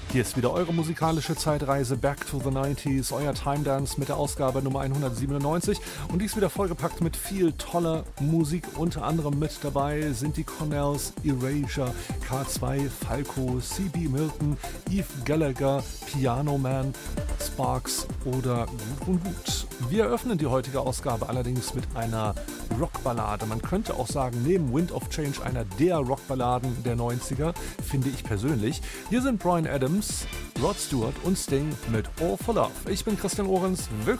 Hier ist wieder eure musikalische Zeitreise Back to the 90s, euer Time Dance mit der Ausgabe Nummer 197 und dies wieder vollgepackt mit viel toller Musik. Unter anderem mit dabei sind die Cornells, Erasure, K2, Falco, C.B. Milton, Eve Gallagher, Piano Man, Sparks oder Gut und Gut. Wir eröffnen die heutige Ausgabe allerdings mit einer Rockballade. Man könnte auch sagen, neben Wind of Change einer der Rockballaden der 90er, finde ich persönlich. Hier sind Bryan Adams, Rod Stewart und Sting mit All for Love. Ich bin Christian Ohrens, willkommen